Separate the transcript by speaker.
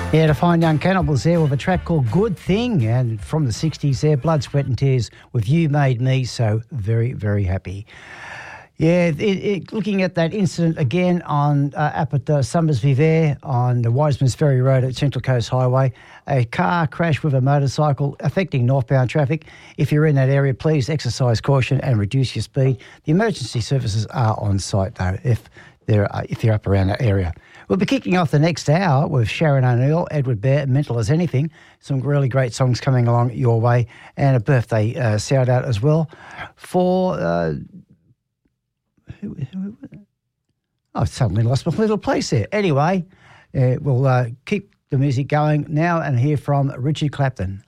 Speaker 1: Yeah, the Fine Young Cannibals there with a track called Good Thing, and from the 60s there, Blood, Sweat and Tears with You Made Me So Very, Very Happy. Yeah, looking at that incident again on up at Summersby there on the Wisemans Ferry Road at Central Coast Highway, a car crashed with a motorcycle affecting northbound traffic. If you're in that area, please exercise caution and reduce your speed. The emergency services are on site though, if you're up around that area. We'll be kicking off the next hour with Sharon O'Neill, Edward Bear, Mental as Anything. Some really great songs coming along your way, and a birthday shout out as well for. I've suddenly lost my little place there. Anyway, we'll keep the music going now and hear from Richard Clapton.